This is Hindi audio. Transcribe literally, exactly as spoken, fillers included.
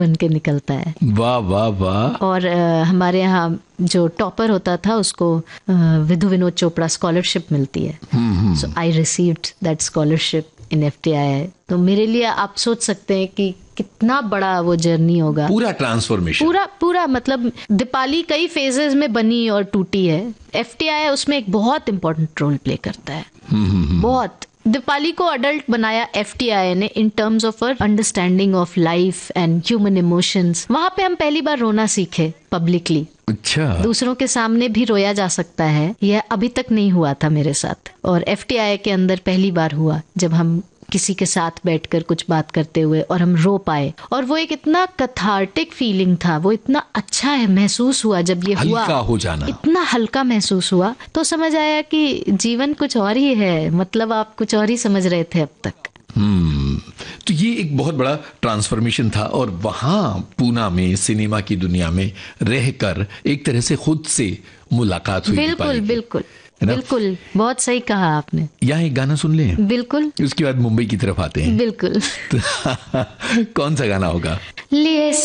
बन के निकलता है। वाह वाह वाह। और uh, हमारे यहाँ जो टॉपर होता था उसको uh, विधु विनोद चोपड़ा स्कॉलरशिप मिलती है। सो I received that scholarship in F T I. तो मेरे लिए आप सोच सकते हैं कि कितना बड़ा वो जर्नी होगा। पूरा ट्रांसफॉर्मेशन, पूरा पूरा मतलब दीपाली कई फेजेस में बनी और टूटी है। एफ टी आई उसमें एक बहुत इंपॉर्टेंट रोल प्ले करता है। बहुत। दीपाली को अडल्ट बनाया एफ टी आई ने in terms of understanding of life and human emotions. वहां पे हम पहली बार रोना सीखे पब्लिकली। अच्छा। दूसरों के सामने भी रोया जा सकता है, यह अभी तक नहीं हुआ था मेरे साथ, और एफ टी आई के अंदर पहली बार हुआ जब हम किसी के साथ बैठकर कुछ बात करते हुए और हम रो पाए। और वो एक इतना कैथार्टिक फीलिंग था, वो इतना अच्छा है महसूस हुआ जब ये हुआ, हल्का हो जाना, इतना हल्का महसूस हुआ। तो समझ आया कि जीवन कुछ और ही है, मतलब आप कुछ और ही समझ रहे थे अब तक। हम्म तो ये एक बहुत बड़ा ट्रांसफॉर्मेशन था। और वहां पूना में सिनेमा की दुनिया में रहकर एक तरह से खुद से मुलाकात हुई। बिल्कुल बिल्कुल बिल्कुल, बहुत सही कहा आपने। यहाँ एक गाना सुन लें। बिल्कुल। उसके बाद मुंबई की तरफ आते हैं। बिल्कुल। कौन सा गाना होगा? लिए